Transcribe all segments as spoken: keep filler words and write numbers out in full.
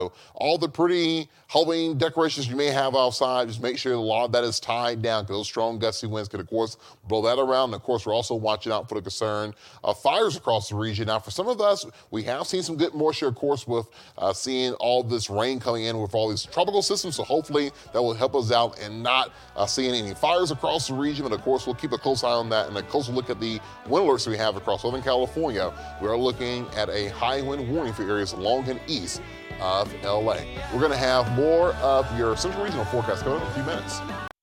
So all the pretty Halloween decorations you may have outside, just make sure a lot of that is tied down because those strong gusty winds could, of course, blow that around. And, of course, we're also watching out for the concern of fires across the region. Now, for some of us, we have seen some good moisture, of course, with uh, seeing all this rain coming in with all these tropical systems. So hopefully that will help us out in not uh, seeing any fires across the region. But, of course, we'll keep a close eye on that and a closer look at the wind alerts we have across Southern California. We are looking at a high wind warning for areas along and east of L A. We're going to have more of your Central Regional forecast coming in a few minutes.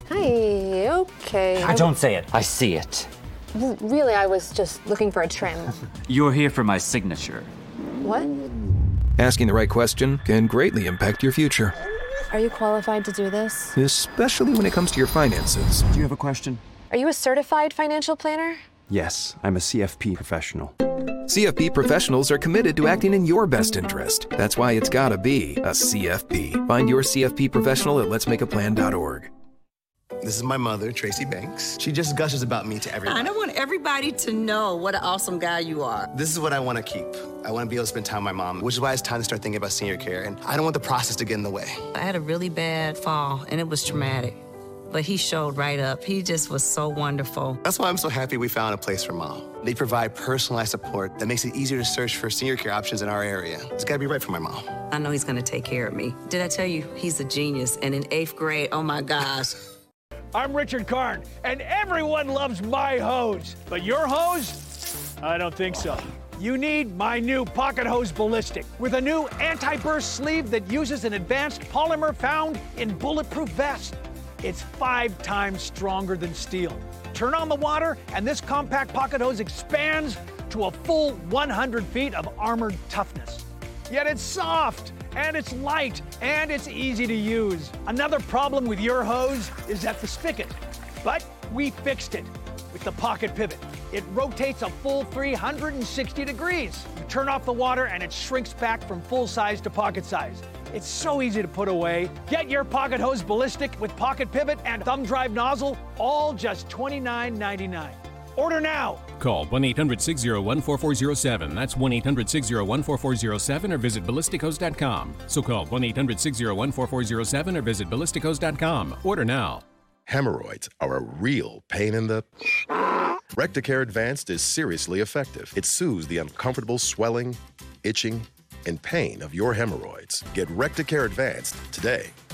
Hi, okay. I don't say it. I see it. Really, I was just looking for a trim. You're here for my signature. What? Asking the right question can greatly impact your future, Are you qualified to do this? especially when it comes to your finances. Do you have a question? Are you a certified financial planner? Yes, I'm a C F P professional. C F P professionals are committed to acting in your best interest. That's why it's gotta be a C F P. Find your C F P professional at lets make a plan dot org. This is my mother, Tracy Banks. She just gushes about me to everyone. I want everybody to know what an awesome guy you are. This is what I want to keep. I want to be able to spend time with my mom, which is why it's time to start thinking about senior care, and I don't want the process to get in the way. I had a really bad fall, and it was traumatic. But he showed right up. He just was so wonderful. That's why I'm so happy we found a place for Mom. They provide personalized support that makes it easier to search for senior care options in our area. It's got to be right for my mom. I know he's gonna take care of me. Did I tell you, he's a genius, and in eighth grade, oh my gosh. I'm Richard Karn, and everyone loves my hose. But your hose? I don't think so. You need my new Pocket Hose Ballistic with a new anti-burst sleeve that uses an advanced polymer found in bulletproof vests. It's five times stronger than steel. Turn on the water, and this compact pocket hose expands to a full one hundred feet of armored toughness. Yet it's soft, and it's light, and it's easy to use. Another problem with your hose is at the spigot, but we fixed it with the Pocket Pivot. It rotates a full three hundred sixty degrees. You turn off the water, and it shrinks back from full size to pocket size. It's so easy to put away. Get your Pocket Hose Ballistic with Pocket Pivot and thumb drive nozzle, all just twenty-nine ninety-nine. Order now. Call one eight hundred six oh one four four oh seven. That's one eight hundred six oh one four four oh seven or visit ballistic hose dot com. So call one eight hundred six oh one four four oh seven or visit ballistic hose dot com. Order now. Hemorrhoids are a real pain in the... Recticare Advanced is seriously effective. It soothes the uncomfortable swelling, itching, and pain of your hemorrhoids. Get Recticare Advanced today.